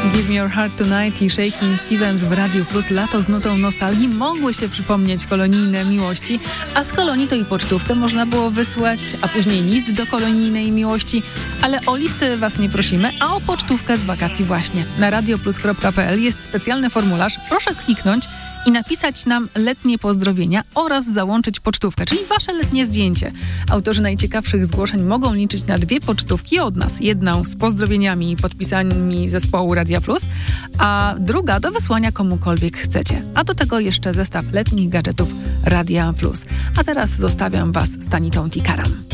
Give Me Your Heart Tonight i Shakin' Stevens w Radiu Plus. Lato z nutą nostalgii. Mogły się przypomnieć kolonijne miłości, a z kolonii to i pocztówkę można było wysłać, a później list do kolonijnej miłości. Ale o listy was nie prosimy, a o pocztówkę z wakacji właśnie. Na radioplus.pl jest specjalny formularz. Proszę kliknąć i napisać nam letnie pozdrowienia oraz załączyć pocztówkę, czyli wasze letnie zdjęcie. Autorzy najciekawszych zgłoszeń mogą liczyć na 2 pocztówki od nas. Jedną z pozdrowieniami i podpisami zespołu Radia Plus, a druga do wysłania komukolwiek chcecie. A do tego jeszcze zestaw letnich gadżetów Radia Plus. A teraz zostawiam was z Tanitą Tikaram.